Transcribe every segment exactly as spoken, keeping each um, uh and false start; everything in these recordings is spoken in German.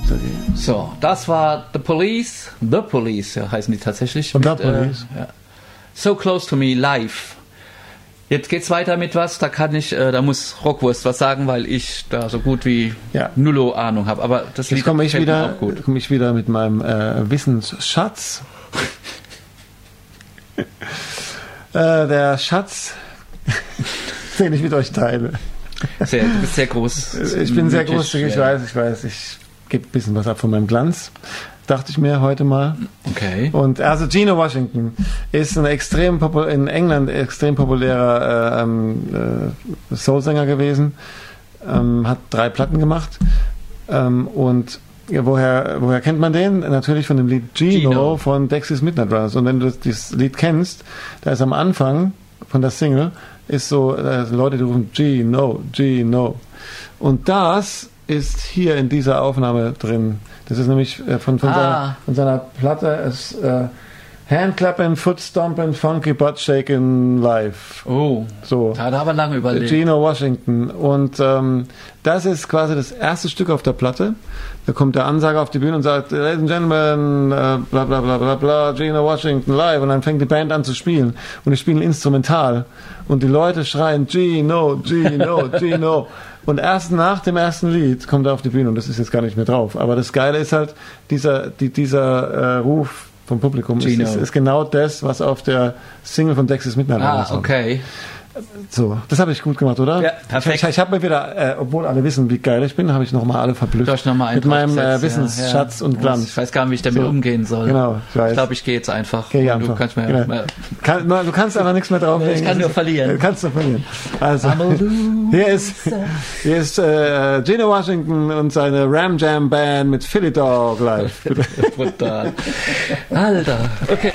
Okay. So, das war The Police. The Police ja, heißen die tatsächlich. Und mit, The Police. Äh, ja. So Close to Me live. Jetzt geht's weiter mit was, da kann ich, äh, da muss Rockwurst was sagen, weil ich da so gut wie ja. nullo Ahnung habe. Aber das Lied komme ich wieder, komme ich wieder mit meinem äh, Wissensschatz. äh, der Schatz, den ich mit euch teile. Sehr, du bist sehr groß. Ich bin sehr großzügig, ich weiß, ich weiß, ich gebe ein bisschen was ab von meinem Glanz. Dachte ich mir heute mal. Okay. Und also Gino Washington ist ein extrem popul- in England extrem populärer äh, ähm, äh, Soulsänger gewesen, ähm, hat drei Platten gemacht ähm, und ja, woher, woher kennt man den? Natürlich von dem Lied Gino, Gino. von Dexys Midnight Runners. Und wenn du dieses Lied kennst, da ist am Anfang von der Single ist so äh, Leute, die rufen Gino, Gino. Und das ist hier in dieser Aufnahme drin. Das ist nämlich äh, von, von, ah. seiner, von seiner Platte ist äh, Handclapping, Foot Stomping, Funky Butt Shaking Live. Oh, so. Da hat er aber lange überlegt. Gino Washington. Und ähm, das ist quasi das erste Stück auf der Platte. Da kommt der Ansager auf die Bühne und sagt, Ladies and Gentlemen, äh, bla bla bla bla bla, Gino Washington live. Und dann fängt die Band an zu spielen. Und die spielen instrumental. Und die Leute schreien Gino, Gino, Gino. Und erst nach dem ersten Lied kommt er auf die Bühne und das ist jetzt gar nicht mehr drauf. Aber das Geile ist halt, dieser, die, dieser äh, Ruf vom Publikum ist, ist, ist genau das, was auf der Single von Dexys Midnight Ah, okay. So, das habe ich gut gemacht, oder? Ja, perfekt. Ich, ich, ich habe mir wieder, äh, obwohl alle wissen, wie geil ich bin, habe ich nochmal alle verblüfft. Noch mal mit meinem äh, Wissensschatz ja, ja. und Glanz. Ich weiß gar nicht, wie ich damit so. umgehen soll. Genau, ich weiß. Ich glaube, ich gehe jetzt einfach. Geh einfach. Du kannst, mir genau. mehr Kann, du kannst aber nichts mehr drauflegen. Ich kann nur verlieren. Du kannst nur verlieren. Also, hier ist, hier ist äh, Gino Washington und seine Ram Jam Band mit Philly Dog live. Brutal. Alter, okay.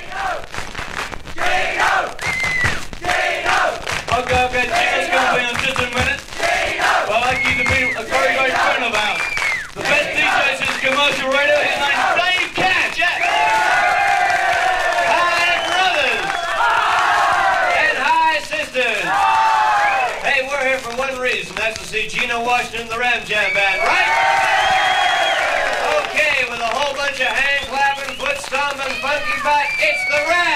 Commercial radio, his name's Dave Cash, yeah. Hi, brothers. And hi, sisters. Hey, we're here for one reason. That's to see Gino Washington and the Ram Jam Band, right? Okay, with a whole bunch of hand clapping, foot stomping, funky back, it's the Ram.